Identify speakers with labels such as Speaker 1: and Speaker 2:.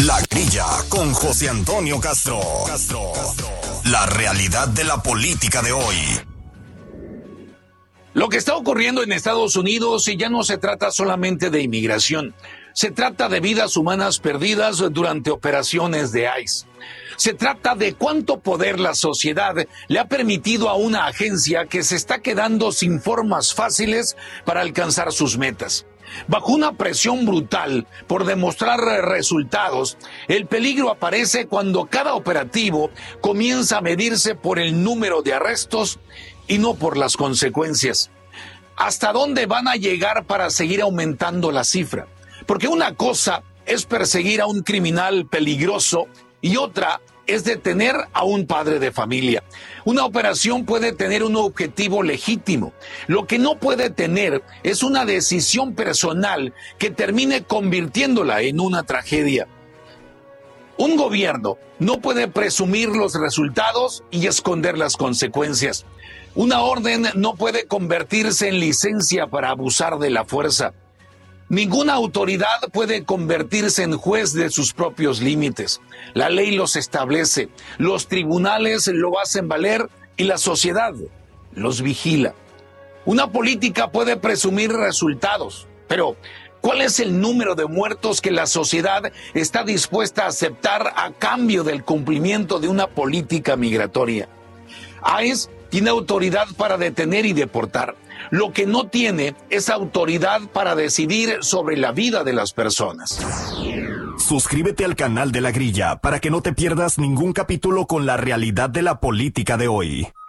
Speaker 1: La Grilla con José Antonio Castro. La realidad de la política de hoy.
Speaker 2: Lo que está ocurriendo en Estados Unidos y ya no se trata solamente de inmigración. Se trata de vidas humanas perdidas durante operaciones de ICE. Se trata de cuánto poder la sociedad le ha permitido a una agencia que se está quedando sin formas fáciles para alcanzar sus metas. Bajo una presión brutal por demostrar resultados, el peligro aparece cuando cada operativo comienza a medirse por el número de arrestos y no por las consecuencias. ¿Hasta dónde van a llegar para seguir aumentando la cifra? Porque una cosa es perseguir a un criminal peligroso y otra es detener a un padre de familia. Una operación puede tener un objetivo legítimo. Lo que no puede tener es una decisión personal que termine convirtiéndola en una tragedia. Un gobierno no puede presumir los resultados y esconder las consecuencias. Una orden no puede convertirse en licencia para abusar de la fuerza. Ninguna autoridad puede convertirse en juez de sus propios límites. La ley los establece, los tribunales lo hacen valer y la sociedad los vigila. Una política puede presumir resultados, pero ¿cuál es el número de muertos que la sociedad está dispuesta a aceptar a cambio del cumplimiento de una política migratoria? ICE tiene autoridad para detener y deportar. Lo que no tiene es autoridad para decidir sobre la vida de las personas.
Speaker 1: Suscríbete al canal de La Grilla para que no te pierdas ningún capítulo con la realidad de la política de hoy.